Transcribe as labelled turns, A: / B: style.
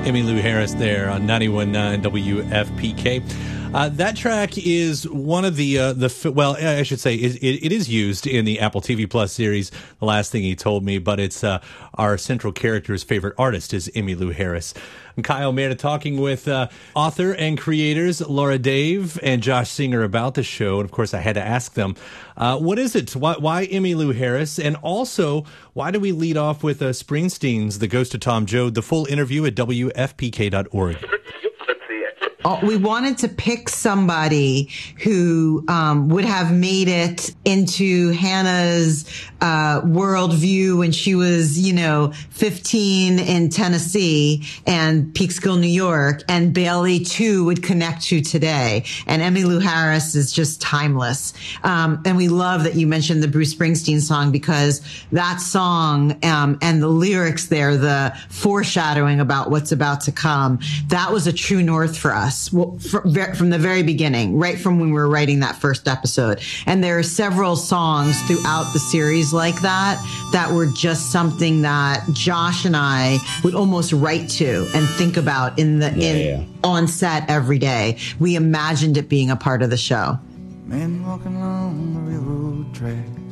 A: Emmylou Harris there on 91.9 WFPK. That track is one of well, I should say it is used in the Apple TV Plus series, The Last Thing He Told Me, but it's our central character's favorite artist is Emmylou Harris. I'm Kyle Meredith talking with author and creators Laura Dave and Josh Singer about the show. And of course, I had to ask them, what is it? Why Emmylou Harris? And also, why do we lead off with Springsteen's The Ghost of Tom Joad? The full interview at WFPK.org.
B: We wanted to pick somebody who would have made it into Hannah's worldview when she was, 15 in Tennessee and Peekskill, New York, and Bailey too would connect to today. And Emmylou Harris is just timeless. And we love that you mentioned the Bruce Springsteen song, because that song and the lyrics there, the foreshadowing about what's about to come, that was a true north for us. From the very beginning, right from when we were writing that first episode. And there are several songs throughout the series like that were just something that Josh and I would almost write to and think about on set every day. We imagined it being a part of the show.
C: Men walking along the railroad track,